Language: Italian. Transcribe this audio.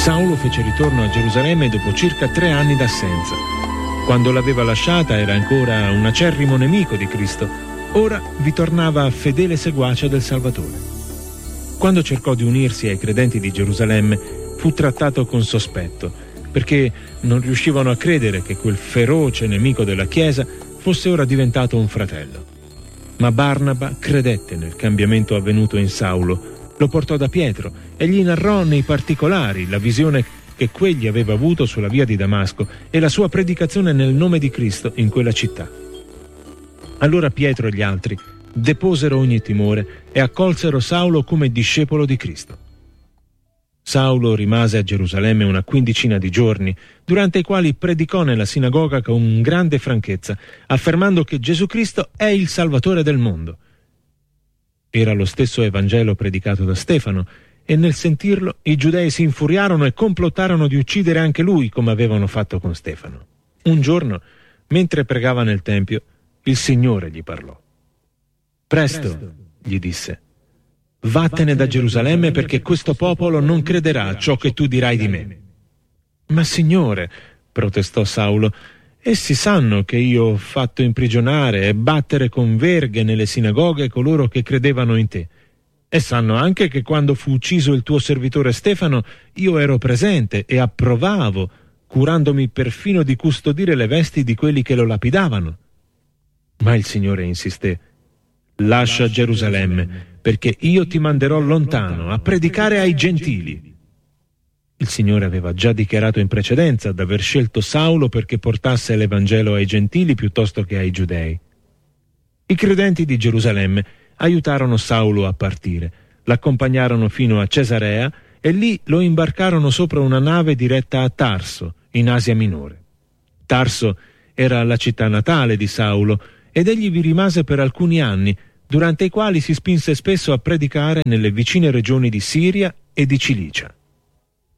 Saulo fece ritorno a Gerusalemme dopo circa 3 anni d'assenza. Quando l'aveva lasciata era ancora un acerrimo nemico di Cristo. Ora vi tornava fedele seguace del Salvatore. Quando cercò di unirsi ai credenti di Gerusalemme, fu trattato con sospetto, perché non riuscivano a credere che quel feroce nemico della Chiesa fosse ora diventato un fratello. Ma Barnaba credette nel cambiamento avvenuto in Saulo, lo portò da Pietro e gli narrò nei particolari la visione che quegli aveva avuto sulla via di Damasco e la sua predicazione nel nome di Cristo in quella città. Allora Pietro e gli altri deposero ogni timore e accolsero Saulo come discepolo di Cristo. Saulo rimase a Gerusalemme una 15 di giorni, durante i quali predicò nella sinagoga con grande franchezza, affermando che Gesù Cristo è il Salvatore del mondo. Era lo stesso Evangelo predicato da Stefano, e nel sentirlo i giudei si infuriarono e complottarono di uccidere anche lui, come avevano fatto con Stefano. Un giorno, mentre pregava nel Tempio, il Signore gli parlò. «Presto», gli disse, «vattene da Gerusalemme, perché questo popolo non crederà a ciò che tu dirai di me». «Ma Signore», protestò Saulo, «essi sanno che io ho fatto imprigionare e battere con verghe nelle sinagoghe coloro che credevano in te. E sanno anche che quando fu ucciso il tuo servitore Stefano, io ero presente e approvavo, curandomi perfino di custodire le vesti di quelli che lo lapidavano». Ma il Signore insisté: «Lascia Gerusalemme, perché io ti manderò lontano a predicare ai gentili». Il Signore aveva già dichiarato in precedenza d'aver scelto Saulo perché portasse l'Evangelo ai gentili piuttosto che ai giudei. I credenti di Gerusalemme aiutarono Saulo a partire, l'accompagnarono fino a Cesarea e lì lo imbarcarono sopra una nave diretta a Tarso, in Asia Minore. Tarso era la città natale di Saulo ed egli vi rimase per alcuni anni, durante i quali si spinse spesso a predicare nelle vicine regioni di Siria e di Cilicia.